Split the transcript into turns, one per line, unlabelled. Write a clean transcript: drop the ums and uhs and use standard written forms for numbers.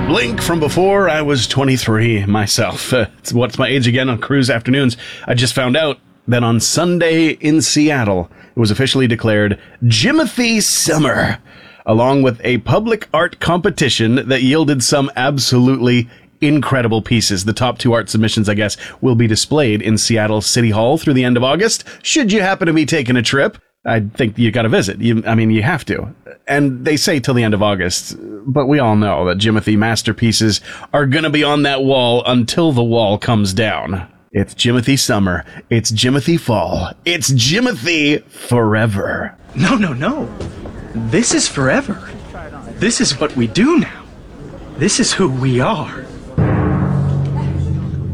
Blink from before I was 23 myself. What's my age again on cruise afternoons? I just found out that on Sunday in Seattle, it was officially declared Jimothy Summer, along with a public art competition that yielded some absolutely incredible pieces. The top 2 art submissions, I guess, will be displayed in Seattle City Hall through the end of August. Should you happen to be taking a trip, I think you got to visit. You have to. And they say till the end of August, but we all know that Jimothy masterpieces are going to be on that wall until the wall comes down. It's Jimothy Summer. It's Jimothy Fall. It's Jimothy forever.
No. This is forever. This is what we do now. This is who we are.